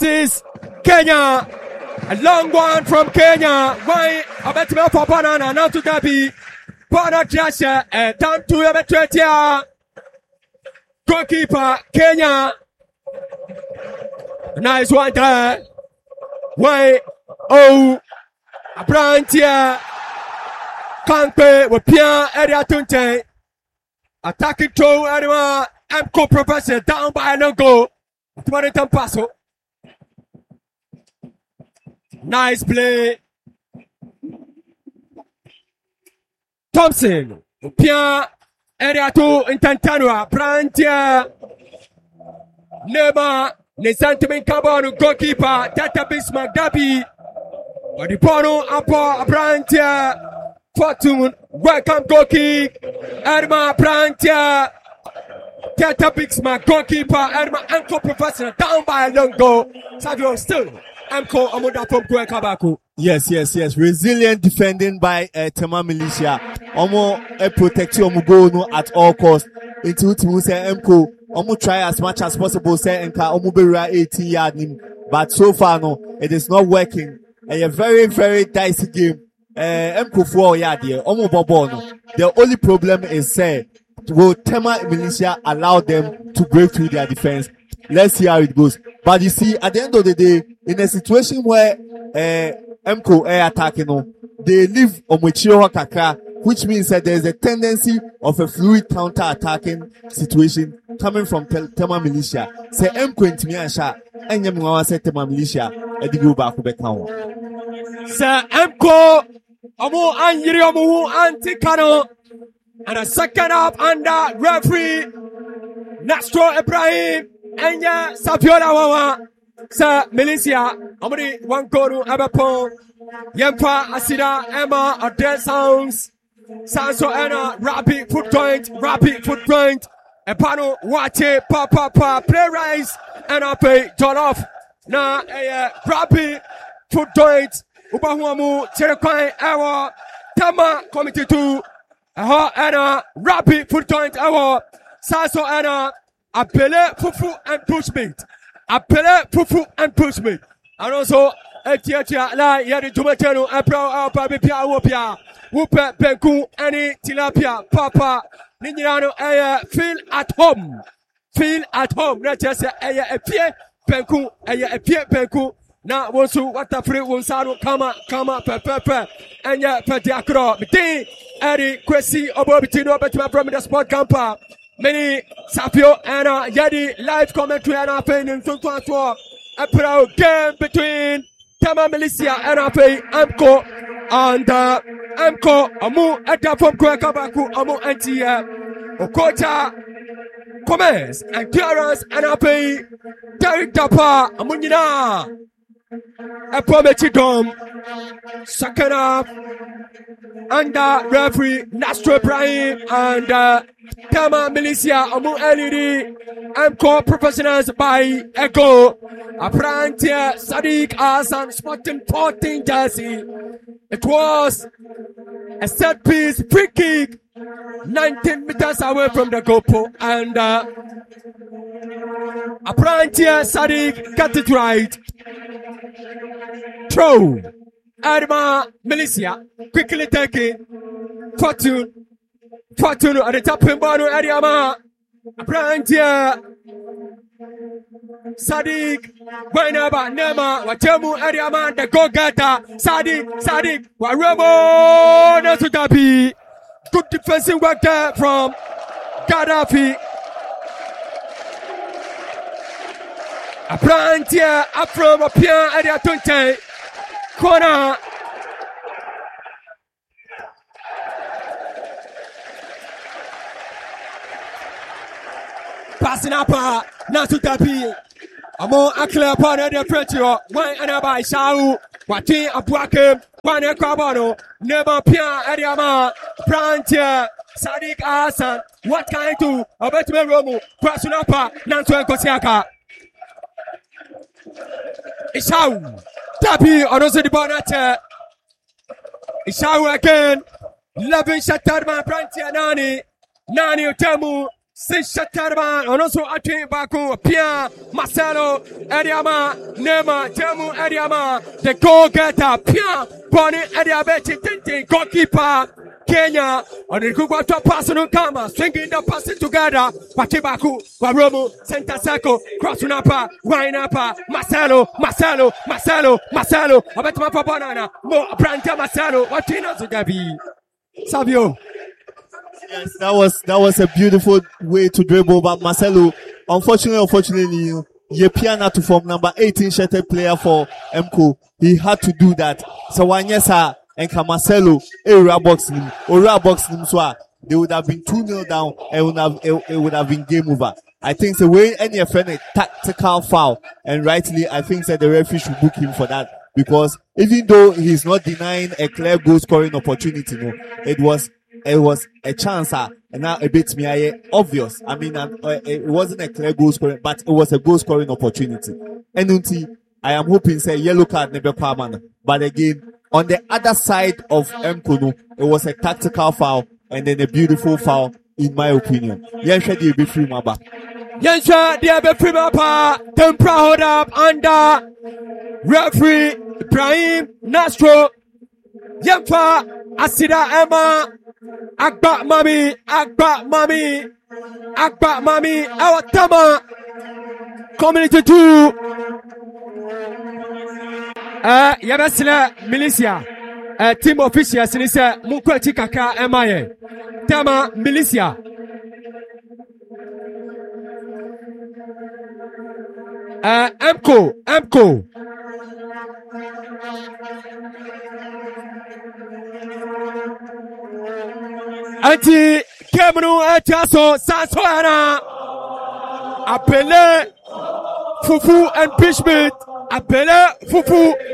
Justice, Kenya. A long one from Kenya. Why? I bet me for banana, now to Gabi. Banana Jasha, down to the 20. Goalkeeper, Kenya. Nice one there. Why? Oh, a brand here. Kanpe with Pierre Edia Tunte. Attacking throw, Edema. MCO Professor down by no goal. Paso. Nice play. Thompson. Pierre Edia to Intantanua. Brantia. Nema. Nesantiment Carbon goalkeeper. Tata Bismarck Gabi. Odipono Apo Brantia. Fortune, welcome goal kick. Edma Brantia. Tata Bismarck goalkeeper. Edma Anko Professor down by a long goal. Savio still. Anko Amuda from Kabako. Yes. Resilient defending by Tema Militia. Omo protect you goal no at all costs. Into say Emko. Omo try as much as possible. Say Enka Omo Bera 18 yard. But so far no, it is not working. A very, very dicey game. M4 yard here. The only problem is will Tema Militia allow them to break through their defense? Let's see how it goes. But you see, at the end of the day, in a situation where MCO air attacking, they leave Omochiro Kaka, which means that there is a tendency of a fluid counter-attacking situation coming from Tema Militia. Say MCO intimi ansha, enyemwa say Tema Militia, edigo back ubekawo. Sir MCO Omo Anyiri Omo Antikano, and a second up under referee Nastro Ibrahim Enya Sapiola Wawa. Sir Militia Omri Wankoro Abapon Yempa Asida Emma Ade Sounds Sanso Ena rapid foot joint Epano Wache Papa play rise and I pay turn off na rapid foot joint Ubahuamu Cherekwai Ewa Tama Committee 2 Ena rapid foot joint Ewa Sanso Ena Apele Fufu and Pushmate. Apele Fufu and Pushmate. And also Etiatia La Yadi Tumateno Apra Pia Wopia Wupe Penku Any Tilapia Papa Ninjano feel at home. Not just a Pie Penku a Pie Penku. Na wonsu wata free wonsano kama pepepe enya pediakro miti eri kwesi obobitino betima from the sport camper many sapio and yadi live commentary and paying in so a pro game between Tema Militia and MCO and MCO amu eta from Kabaku amu antia Okota comments and clearance and Derek Dapa amunina a Pomechidom, second up, under referee Nastro Ibrahim and Tema Militia, Amu LED, MCO professionals by Echo, Aprantia, Sadiq Hassan, Sporting 14 jersey. It was a set piece, free kick, 19 meters away from the goalpost, and Aprantia, Sadiq got it right. Throw. Edma Militia quickly taking Fortune at the top of Bano Adiama. Brantia Sadiq Wainaba Nema Watemu Adiama the Gogata Sadiq Waremo Nasudabi. Good defensive work there from Gaddafi. Brantia up from Pierre Adiatunte. Corner. Passing up Nasutapi. Amo Akle upon the Pretio. One Anabai Shau. Wati Abuakem. One Equabano. Never Pierre Adiama. Brantia. Sadiq Hassan. What kind to? Abetme Romu. Passing up Nansu Kosiaka. Ishau. Tapi onoso di bonate. Ishau again. 11 shattered my Brantia Nani Utemu. Sishatarban, and also Atin Baku, Pia, Marcelo, Ediama, Nema, Temu, Ediama, the goal getter, Pia, Bonnie, Ediabeti, Tintin, goalkeeper, Kenya, and the Kuba top personal Kama, swinging the passing together, Patibaku, Waromu, center circle, crossing up, wine up, Marcelo, Abetma Banana, Mo, Branta Marcelo, what Tina Gabi, Savio. Yes, that was a beautiful way to dribble, but Marcelo, unfortunately, Yepiana to form number 18 shirted player for MCO. He had to do that. So Wanyesa and Marcelo, ora boxing him, so they would have been 2-0 down and it would have been game over. I think the way any offended tactical foul, and rightly, I think that the referee should book him for that, because even though he's not denying a clear goal scoring opportunity, it was a chance, and now a bit obvious. I mean, it wasn't a clear goal scoring, but it was a goal scoring opportunity. And I am hoping say yellow card never permanent. But again, on the other side of Mkono, it was a tactical foul and then a beautiful foul, in my opinion. Yensha di be free maba. Yensha di be free maba. Tempra hold up under referee Ibrahim Nastro. Yemfa Asida Emma. Agba mami, our Tama Community 2. Yabasila Militia, team official, Sinisa Mukweti Kaka Emaye, Tama Militia. MCO. Anti Cameroon Etiaso Sansoana Appelé Fufu impeachment. Appelé Fufu